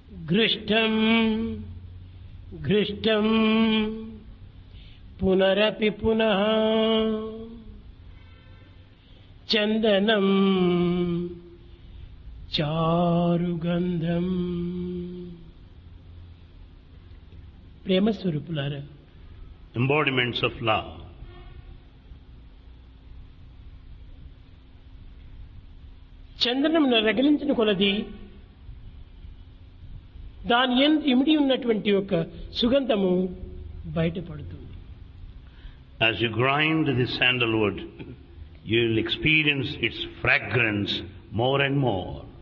ఘృష్టం ఘృష్టం పునరపి పునః చందనం చారుగంధం. ప్రేమ స్వరూపులారా, embodiments of love. చందనం రగిలించిన కొలది దాని యందు ఇమిడి ఉన్నటువంటి ఒక సుగంధము బయటపడుతుంది. As you grind the sandalwood, you will experience its fragrance more and more.